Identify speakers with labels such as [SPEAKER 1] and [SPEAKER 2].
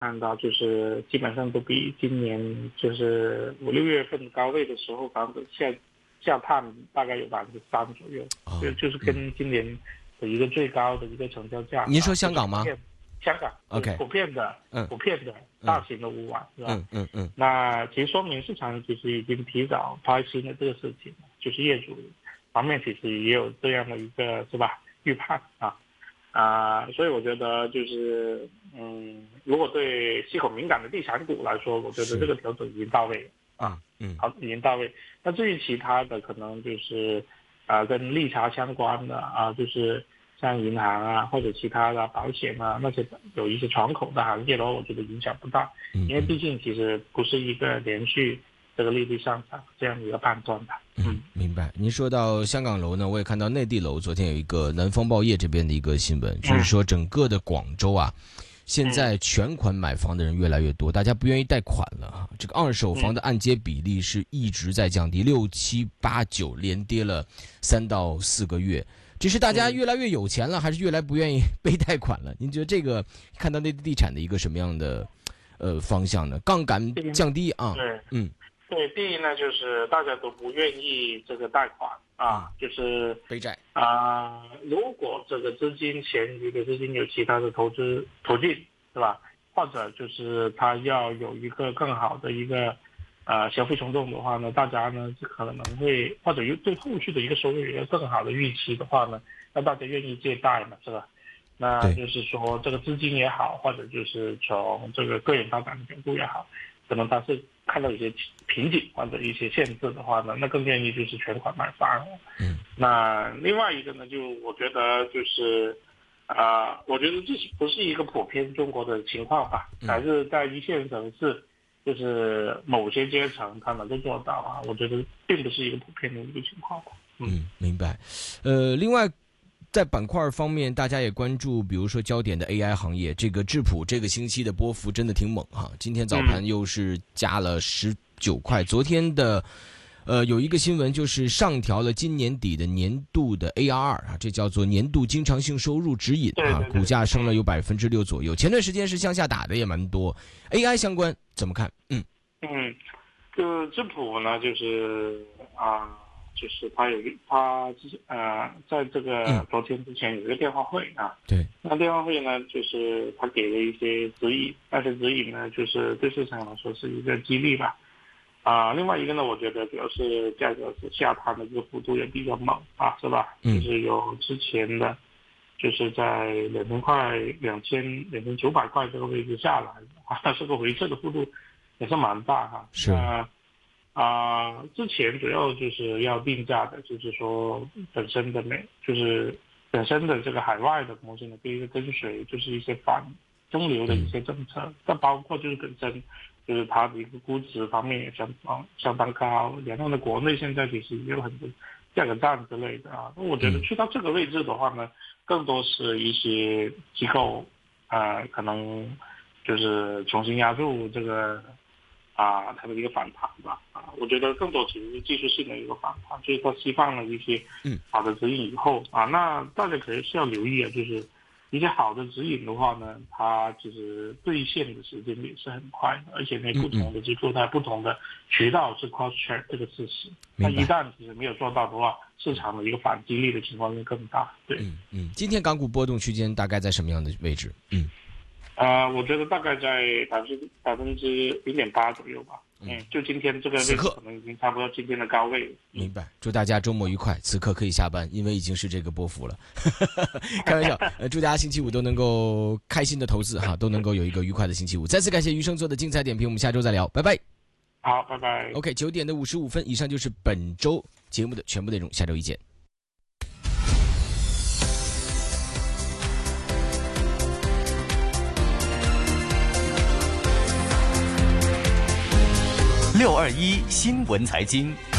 [SPEAKER 1] 看到就是基本上都比今年就是5、6月份高位的时候房子下探大概有3%左右，就是跟今年的一个最高的一个成交价。
[SPEAKER 2] 您说香港吗？
[SPEAKER 1] 香港
[SPEAKER 2] OK，
[SPEAKER 1] 普遍的大型的屋网是吧？那其实说明市场其实已经提早发现了这个事情，就是业主方面其实也有这样的一个是吧预判所以我觉得就是如果对息口敏感的地产股来说，我觉得这个调整已经到位了好，已经到位。那至于其他的可能就是跟利差相关的就是像银行啊或者其他的保险啊那些有一些窗口的行业的话，我觉得影响不大，因为毕竟其实不是一个连续这个利率上涨这样一个判断的。
[SPEAKER 2] 明白。您说到香港楼呢，我也看到内地楼昨天有一个南方报业这边的一个新闻，就是说整个的广州现在全款买房的人越来越多，大家不愿意贷款了这个二手房的按揭比例是一直在降低，6、7、8、9连跌了3到4个月。这是大家越来越有钱了，还是越来不愿意背贷款了？您觉得这个看到内地地产的一个什么样的方向呢？杠杆降低
[SPEAKER 1] 对，第一呢，就是大家都不愿意这个贷款就是
[SPEAKER 2] 背债
[SPEAKER 1] 如果这个闲余的资金有其他的投资途径，是吧？或者就是他要有一个更好的一个消费冲动的话呢，大家呢可能会或者对后续的一个收入有一个更好的预期的话呢，那大家愿意借贷嘛，是吧？那就是说这个资金也好，或者就是从这个个人发展的角度也好，可能他是看到一些瓶颈或者一些限制的话呢，那更愿意就是全款买房。那另外一个呢，就我觉得就是我觉得这不是一个普遍中国的情况吧，还是在一线城市，就是某些阶层他能够做到我觉得并不是一个普遍的一个情况吧。
[SPEAKER 2] 明白。另外在板块方面，大家也关注，比如说焦点的 AI 行业，这个智谱这个星期的波幅真的挺猛今天早盘又是加了19块。昨天的有一个新闻就是上调了今年底的年度的 ARR这叫做年度经常性收入指引股价升了有6%左右。前段时间是向下打的也蛮多。AI 相关怎么看？
[SPEAKER 1] 就智谱呢，就是就是在这个昨天之前有一个电话会
[SPEAKER 2] 对，
[SPEAKER 1] 那电话会呢，就是他给了一些指引，那些指引呢，就是对市场来说是一个激励吧。另外一个呢，我觉得主要是价格是下探的这个幅度也比较猛是吧？就是有之前的，就是在2900块这个位置下来这个回撤的幅度也是蛮大
[SPEAKER 2] 是。
[SPEAKER 1] 之前主要就是要定价的，就是说本身的这个海外的模型的第一个跟随就是一些反中流的一些政策，但包括就是本身就是它的一个估值方面也相当高，然后呢国内现在其实也有很多价格战之类的那我觉得去到这个位置的话呢，更多是一些机构可能就是重新压住这个它的一个反弹吧我觉得更多其实是技术性的一个反弹，就是它释放了一些好的指引以后那大家可能是要留意就是一些好的指引的话呢，它其实兑现的时间也是很快的，而且呢不同的机构在不同的渠道是 cross check 这个事实，那一旦其实没有做到的话，市场的一个反击力的情况会更大。对，
[SPEAKER 2] 今天港股波动区间大概在什么样的位置？
[SPEAKER 1] 我觉得大概在0.8%左右吧。就今天这个位置可能已经差不多今天的高位了。
[SPEAKER 2] 明白，祝大家周末愉快，此刻可以下班，因为已经是这个波幅了。开玩笑，祝大家星期五都能够开心的投资都能够有一个愉快的星期五。再次感谢余生做的精彩点评，我们下周再聊，拜拜。
[SPEAKER 1] 好，拜拜。
[SPEAKER 2] OK， 9点55分，以上就是本周节目的全部内容，下周一见。
[SPEAKER 3] 621新闻财经